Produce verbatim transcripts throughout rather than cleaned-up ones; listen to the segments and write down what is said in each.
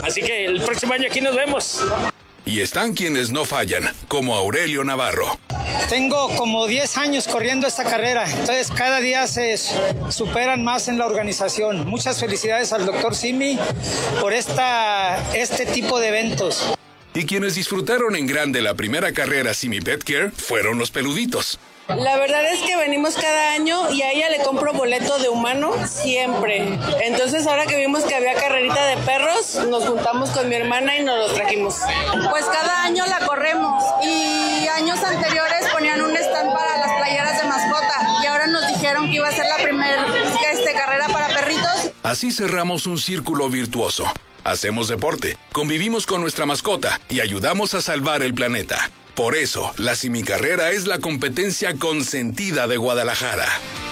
Así que el próximo año aquí nos vemos. Y están quienes no fallan, como Aurelio Navarro. Tengo como diez años corriendo esta carrera, entonces cada día se superan más en la organización. Muchas felicidades al doctor Simi por esta, este tipo de eventos. Y quienes disfrutaron en grande la primera carrera Simi Pet Care fueron los peluditos. La verdad es que venimos cada año y a ella le compro boleto de humano siempre. Entonces ahora que vimos que había carrerita de perros, nos juntamos con mi hermana y nos los trajimos. Pues cada año la corremos y años anteriores ponían un stand para las playeras de mascota y ahora nos dijeron que iba a ser la primera este, carrera para perritos. Así cerramos un círculo virtuoso. Hacemos deporte, convivimos con nuestra mascota y ayudamos a salvar el planeta. Por eso, la Simicarrera es la competencia consentida de Guadalajara.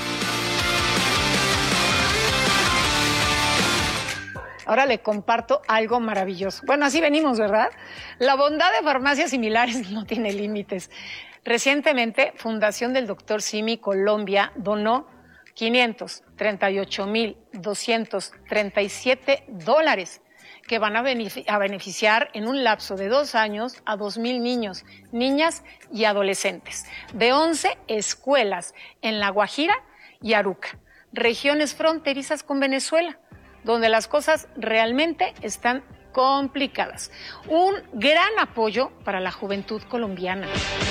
Ahora le comparto algo maravilloso. Bueno, así venimos, ¿verdad? La bondad de farmacias similares no tiene límites. Recientemente, Fundación del Doctor Simi Colombia donó quinientos treinta y ocho mil doscientos treinta y siete dólares que van a beneficiar en un lapso de dos años a dos mil niños, niñas y adolescentes de once escuelas en La Guajira y Aruca, regiones fronterizas con Venezuela, donde las cosas realmente están complicadas. Un gran apoyo para la juventud colombiana.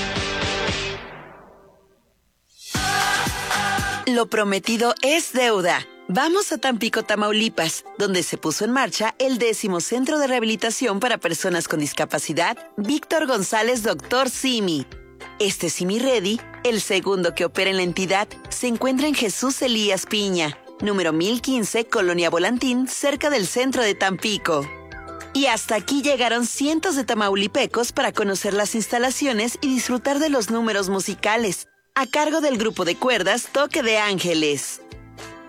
Lo prometido es deuda. Vamos a Tampico, Tamaulipas, donde se puso en marcha el décimo Centro de Rehabilitación para Personas con Discapacidad, Víctor González Doctor Simi. Este Simi Ready, el segundo que opera en la entidad, se encuentra en Jesús Elías Piña, número mil quince, Colonia Volantín, cerca del centro de Tampico. Y hasta aquí llegaron cientos de tamaulipecos para conocer las instalaciones y disfrutar de los números musicales, a cargo del grupo de cuerdas Toque de Ángeles.